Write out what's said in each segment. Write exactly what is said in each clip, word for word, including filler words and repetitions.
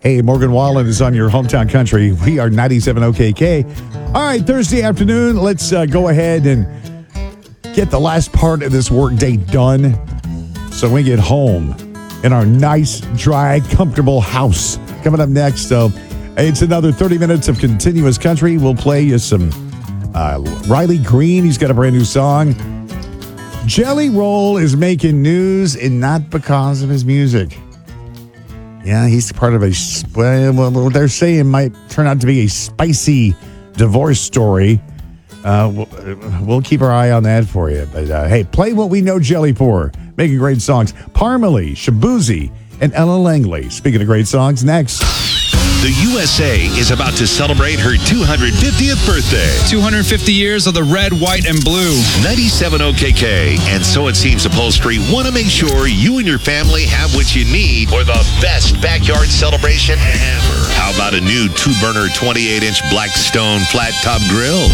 Hey, Morgan Wallen is on your hometown country. We are ninety-seven O K K. All right, Thursday afternoon, let's uh, go ahead and get the last part of this workday done so we get home in our nice, dry, comfortable house. Coming up next, so it's another thirty minutes of continuous country. We'll play you some uh, Riley Green. He's got a brand new song. Jelly Roll is making news, and not because of his music. Yeah, he's part of a, well, they're saying might turn out to be a spicy divorce story. Uh, we'll, we'll keep our eye on that for you. But uh, hey, play what we know Jelly for. Making great songs. Parmalee, Shabuzi, and Ella Langley. Speaking of great songs, next. The U S A is about to celebrate her two hundred fiftieth birthday. two hundred fifty years of the red, white, and blue. ninety-seven O K K and So It Seems Upholstery want to make sure you and your family have what you need for the best backyard celebration ever. How about a new two-burner twenty-eight inch Blackstone flat-top grill?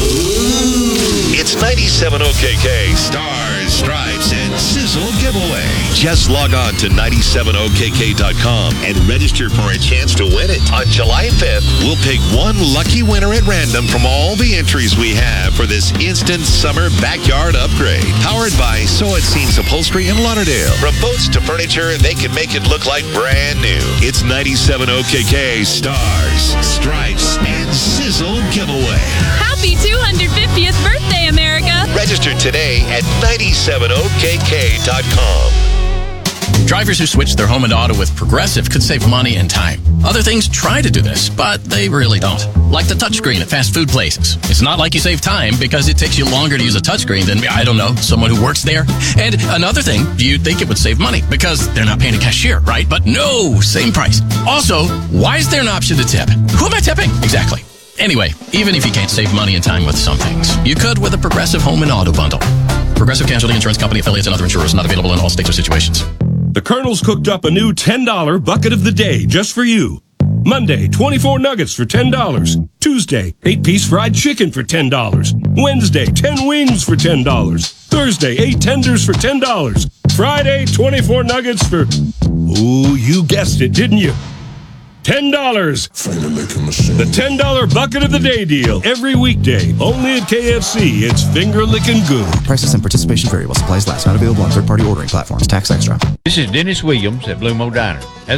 It's ninety-seven O K K Stars, Stripes, and Sizzle giveaway. Just log on to ninety-seven O K K dot com and register for a chance to win it. On July fifth, we'll pick one lucky winner at random from all the entries we have for this instant summer backyard upgrade. Powered by So It Seems Upholstery in Lauderdale. From boats to furniture, they can make it look like brand new. It's ninety-seven O K K Stars, Stripes, and Sizzle giveaway. Happy two hundred fiftieth birthday, America! Register today at ninety-seven O K K dot com. Drivers who switch their home and auto with Progressive could save money and time. Other things try to do this, but they really don't. Like the touchscreen at fast food places. It's not like you save time because it takes you longer to use a touchscreen than, I don't know, someone who works there. And another thing, you'd think it would save money because they're not paying a cashier, right? But no, same price. Also, why is there an option to tip? Who am I tipping? Exactly. Anyway, even if you can't save money and time with some things, you could with a Progressive home and auto bundle. Progressive Casualty Insurance Company, affiliates, and other insurers not available in all states or situations. The Colonel's cooked up a new ten dollar bucket of the day just for you. Monday, twenty-four nuggets for ten dollars. Tuesday, eight piece fried chicken for ten dollars. Wednesday, ten wings for ten dollars. Thursday, eight tenders for ten dollars. Friday, twenty-four nuggets for... Ooh, you guessed it, didn't you? ten dollars. The ten dollar bucket of the day deal. Every weekday. Only at K F C. It's finger-licking good. Prices and participation vary while supplies last. Not available on third-party ordering platforms. Tax extra. This is Dennis Williams at Blue Mo Diner.